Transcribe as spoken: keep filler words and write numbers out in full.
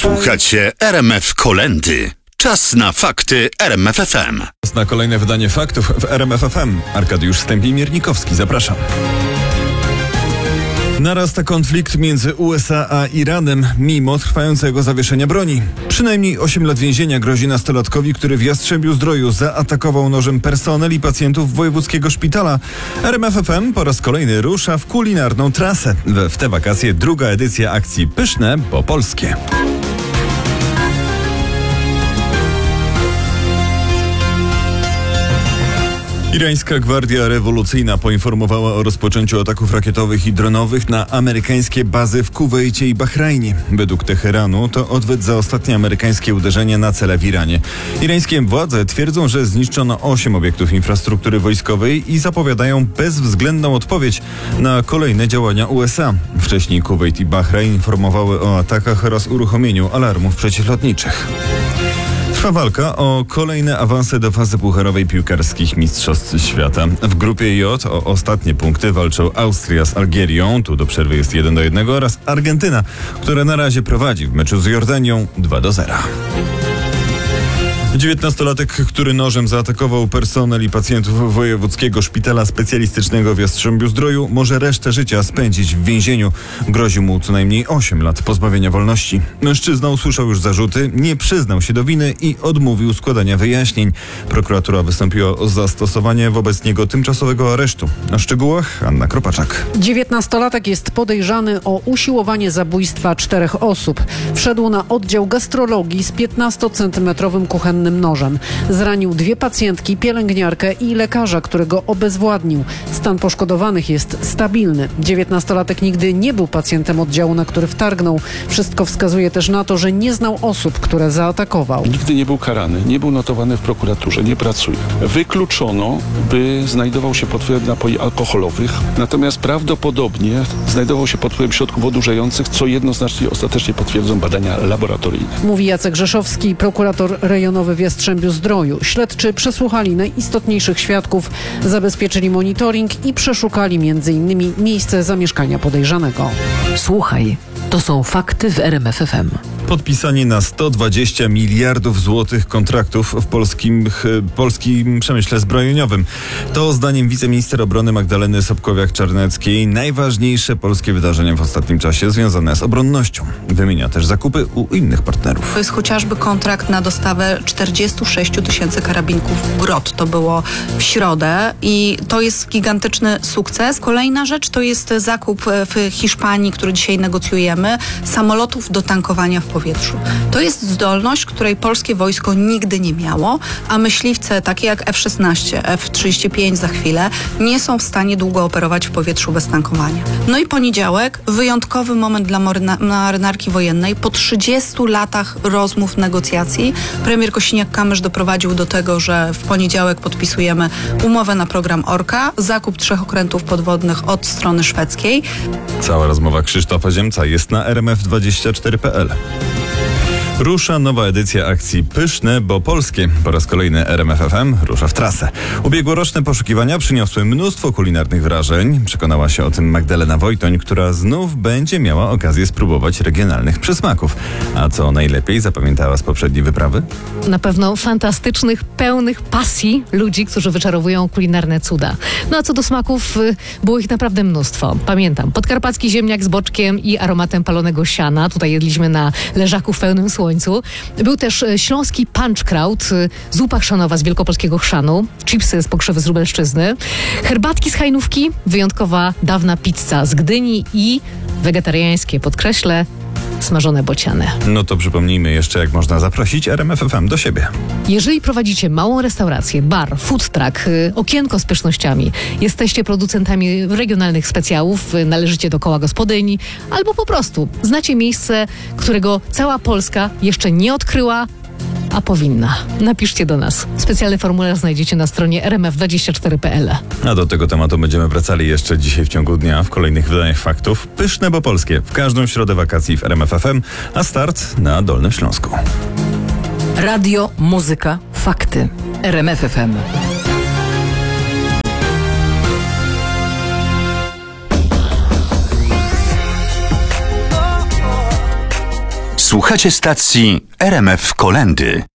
Słuchacie R M F Kolendy. Czas na fakty R M F F M. Czas na kolejne wydanie faktów w R M F F M. Arkadiusz Stępień-Miernikowski, zapraszam. Narasta konflikt między U S A a Iranem, mimo trwającego zawieszenia broni. Przynajmniej osiem lat więzienia grozi nastolatkowi, który w Jastrzębiu-Zdroju zaatakował nożem personel i pacjentów wojewódzkiego szpitala. R M F F M po raz kolejny rusza w kulinarną trasę. W, w te wakacje druga edycja akcji Pyszne, bo polskie. Irańska Gwardia Rewolucyjna poinformowała o rozpoczęciu ataków rakietowych i dronowych na amerykańskie bazy w Kuwejcie i Bahrajnie. Według Teheranu to odwet za ostatnie amerykańskie uderzenie na cele w Iranie. Irańskie władze twierdzą, że zniszczono osiem obiektów infrastruktury wojskowej i zapowiadają bezwzględną odpowiedź na kolejne działania U S A. Wcześniej Kuwejt i Bahrajn informowały o atakach oraz uruchomieniu alarmów przeciwlotniczych. Trwa walka o kolejne awanse do fazy pucharowej piłkarskich Mistrzostw Świata. W grupie J o ostatnie punkty walczą Austria z Algierią, tu do przerwy jest jeden do jednego, oraz Argentyna, która na razie prowadzi w meczu z Jordanią dwa do zera. dziewiętnastolatek, który nożem zaatakował personel i pacjentów wojewódzkiego szpitala specjalistycznego w Jastrzębiu-Zdroju, może resztę życia spędzić w więzieniu. Grozi mu co najmniej osiem lat pozbawienia wolności. Mężczyzna usłyszał już zarzuty, nie przyznał się do winy i odmówił składania wyjaśnień. Prokuratura wystąpiła o zastosowanie wobec niego tymczasowego aresztu. O szczegółach Anna Kropaczak. dziewiętnastolatek jest podejrzany o usiłowanie zabójstwa czterech osób. Wszedł na oddział gastrologii z piętnastocentymetrowym kuchennym nożem. Zranił dwie pacjentki, pielęgniarkę i lekarza, którego obezwładnił. Stan poszkodowanych jest stabilny. dziewiętnastolatek nigdy nie był pacjentem oddziału, na który wtargnął. Wszystko wskazuje też na to, że nie znał osób, które zaatakował. Nigdy nie był karany, nie był notowany w prokuraturze, nie pracuje. Wykluczono, by znajdował się pod wpływem napoi alkoholowych, natomiast prawdopodobnie znajdował się pod wpływem środków odurzających, co jednoznacznie ostatecznie potwierdzą badania laboratoryjne. Mówi Jacek Rzeszowski, prokurator rejonowy w Jastrzębiu-Zdroju. Śledczy przesłuchali najistotniejszych świadków, zabezpieczyli monitoring i przeszukali między innymi miejsce zamieszkania podejrzanego. Słuchaj, to są fakty w R M F F M. Podpisanie na sto dwadzieścia miliardów złotych kontraktów w polskim, polskim przemyśle zbrojeniowym. To zdaniem wiceminister obrony Magdaleny Sobkowiak-Czarneckiej najważniejsze polskie wydarzenie w ostatnim czasie związane z obronnością. Wymienia też zakupy u innych partnerów. To jest chociażby kontrakt na dostawę czterdziestu sześciu tysięcy karabinków Grot. To było w środę i to jest gigantyczny sukces. Kolejna rzecz to jest zakup w Hiszpanii, który dzisiaj negocjujemy, samolotów do tankowania w powietrzu. To jest zdolność, której polskie wojsko nigdy nie miało, a myśliwce takie jak F szesnaście, F trzydzieści pięć za chwilę nie są w stanie długo operować w powietrzu bez tankowania. No i poniedziałek, wyjątkowy moment dla maryna- marynarki wojennej. Po trzydziestu latach rozmów, negocjacji, premier Kosiniak-Kamysz doprowadził do tego, że w poniedziałek podpisujemy umowę na program Orka, zakup trzech okrętów podwodnych od strony szwedzkiej. Cała rozmowa Krzysztofa Ziemca jest na r m f dwadzieścia cztery kropka p l. Rusza nowa edycja akcji Pyszne, bo polskie. Po raz kolejny R M F F M rusza w trasę. Ubiegłoroczne poszukiwania przyniosły mnóstwo kulinarnych wrażeń. Przekonała się o tym Magdalena Wojtoń, która znów będzie miała okazję spróbować regionalnych przysmaków. A co najlepiej zapamiętała z poprzedniej wyprawy? Na pewno fantastycznych, pełnych pasji ludzi, którzy wyczarowują kulinarne cuda. No a co do smaków, było ich naprawdę mnóstwo. Pamiętam, podkarpacki ziemniak z boczkiem i aromatem palonego siana. Tutaj jedliśmy na leżaku w pełnym słońcu. Był też śląski punchkraut, zupa chrzanowa z wielkopolskiego chrzanu, chipsy z pokrzywy z Lubelszczyzny, herbatki z Hajnówki, wyjątkowa dawna pizza z Gdyni i wegetariańskie, podkreślę, smażone bociany. No to przypomnijmy jeszcze, jak można zaprosić R M F F M do siebie. Jeżeli prowadzicie małą restaurację, bar, food truck, y, okienko z pysznościami, jesteście producentami regionalnych specjałów, y, należycie do koła gospodyni, albo po prostu znacie miejsce, którego cała Polska jeszcze nie odkryła, a powinna. Napiszcie do nas. Specjalny formularz znajdziecie na stronie r m f dwadzieścia cztery kropka p l. A do tego tematu będziemy wracali jeszcze dzisiaj w ciągu dnia w kolejnych wydaniach faktów. Pyszne, bo polskie. W każdą środę wakacji w R M F F M, a start na Dolnym Śląsku. Radio, muzyka, fakty. R M F F M. Słuchacie stacji R M F Kolendy.